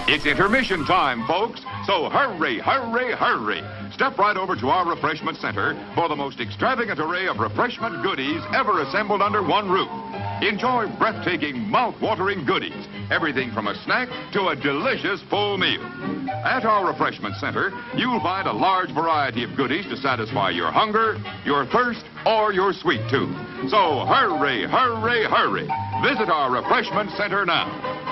It's intermission time, folks. So hurry, hurry, hurry. Step right over to our refreshment center for the most extravagant array of refreshment goodies ever assembled under one roof. Enjoy breathtaking, mouth-watering goodies. Everything from a snack to a delicious full meal. At our refreshment center, you'll find a large variety of goodies to satisfy your hunger, your thirst, or your sweet tooth. So hurry, hurry, hurry. Visit our refreshment center now.